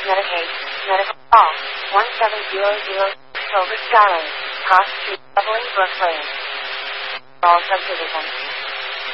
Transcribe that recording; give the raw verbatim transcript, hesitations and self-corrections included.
Medicaid, medical call, one seven zero zero, Silver Skyline, Cross Street, Evelyn, Brooklyn. All subdivisions.